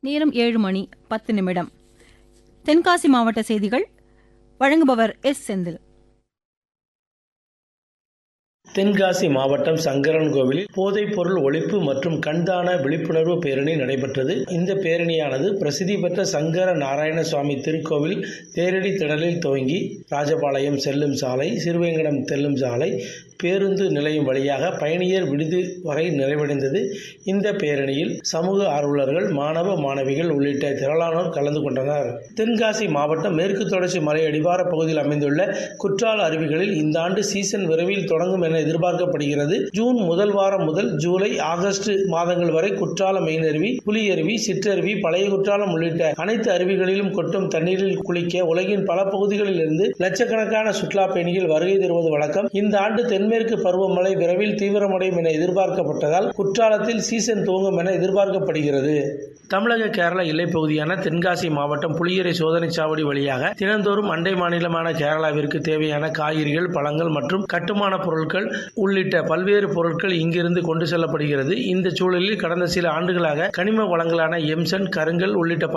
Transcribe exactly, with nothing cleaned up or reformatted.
நேரம் ஏழு மணி பத்து நிமிடம். தென்காசி மாவட்ட செய்திகள் வழங்குபவர் எஸ் செந்தில். தென்காசி மாவட்டம் சங்கரன் கோவிலில் போதைப் பொருள் ஒழிப்பு மற்றும் கண்தான விழிப்புணர்வு பேரணி நடைபெற்றது. இந்த பேரணியானது பிரசித்தி பெற்ற சங்கர நாராயண சுவாமி திருக்கோவில் தேரடி திடலில் துவங்கி ராஜபாளையம் செல்லும் சாலை, சிறுவேங்கடம் செல்லும் சாலை, பேருந்து நிலையம் வழியாக பயணியர் விடுதி வரை நிறைவடைந்தது. இந்த பேரணியில் சமூக ஆர்வலர்கள், மாணவ மாணவிகள் உள்ளிட்ட திரளானோர் கலந்து கொண்டனர். தென்காசி மாவட்டம் மேற்கு தொடர்ச்சி மலை அடிவார பகுதியில் அமைந்துள்ள குற்றால அருவிகளில் இந்த ஆண்டு சீசன் விரைவில் தொடங்கும் என எதிர்பார்க்கப்படுகிறது. ஜூன் முதல் வாரம் முதல் ஜூலை, ஆகஸ்ட் மாதங்கள் வரை குற்றால மெயினருவி, புலியருவி, சிற்றருவி, பழைய குற்றாலம் உள்ளிட்ட அனைத்து அருவிகளிலும் கொட்டும் தண்ணீரில் குளிக்க உலகின் பல பகுதிகளில் இருந்து லட்சக்கணக்கான சுற்றுலா பயணிகள் வருகை தருவது வழக்கம். இந்த ஆண்டு தென்மேற்கு பருவமழை விரைவில் தீவிரமடையும் என எதிர்பார்க்கப்பட்டதால் குற்றாலத்தில் சீசன் துவங்கும் என எதிர்பார்க்கப்படுகிறது. தமிழக கேரள எல்லைப் பகுதியான தென்காசி மாவட்டம் புளியரை சோதனை சாவடி வழியாக தினந்தோறும் அண்டை மாநிலமான கேரளாவிற்கு தேவையான காய்கறிகள், பழங்கள் மற்றும் கட்டுமான பொருட்கள் உள்ளிட்ட பல்வேறு பொருட்கள் இங்கிருந்து கொண்டு செல்லப்படுகிறது. இந்த சூழலில் கடந்த சில ஆண்டுகளாக கனிம வளங்களான எம்சன், கருங்கல் உள்ளிட்ட